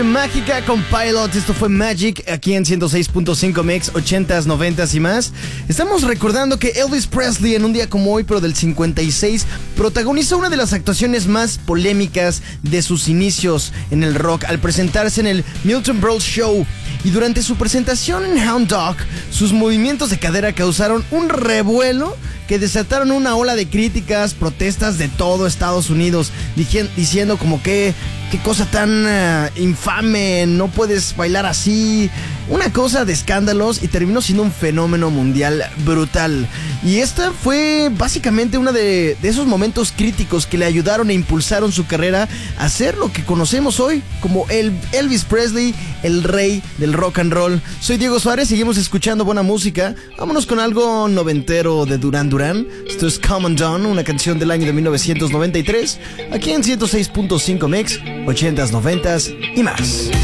Mágica con Pilot, esto fue Magic aquí en 106.5 Mix, 80s, 90s y más. Estamos recordando que Elvis Presley en un día como hoy, pero del 56, protagonizó una de las actuaciones más polémicas de sus inicios en el rock al presentarse en el Milton Berle Show. Y durante su presentación en Hound Dog, sus movimientos de cadera causaron un revuelo que desataron una ola de críticas, protestas de todo Estados Unidos, diciendo como que qué cosa tan infame, no puedes bailar así. Una cosa de escándalos y terminó siendo un fenómeno mundial brutal. Y esta fue básicamente uno de esos momentos críticos que le ayudaron e impulsaron su carrera a ser lo que conocemos hoy como el Elvis Presley, el rey del rock and roll. Soy Diego Suárez, seguimos escuchando buena música. Vámonos con algo noventero de Duran Duran. Esto es Come Undone, una canción del año de 1993, aquí en 106.5 Mix, 80s, 90s y más.